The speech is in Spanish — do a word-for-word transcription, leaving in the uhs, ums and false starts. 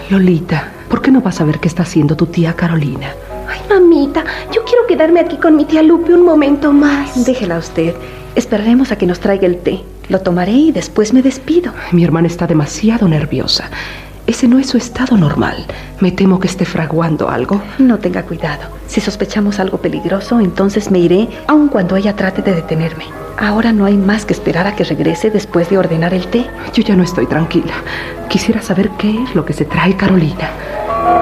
Lolita, ¿por qué no vas a ver qué está haciendo tu tía Carolina? Ay, mamita, yo quiero quedarme aquí con mi tía Lupe un momento más. Déjela usted. Esperaremos a que nos traiga el té. Lo tomaré y después me despido. Mi hermana está demasiado nerviosa. Ese no es su estado normal. Me temo que esté fraguando algo. No tenga cuidado. Si sospechamos algo peligroso, entonces me iré, aun cuando ella trate de detenerme. Ahora no hay más que esperar a que regrese después de ordenar el té. Yo ya no estoy tranquila. Quisiera saber qué es lo que se trae Carolina.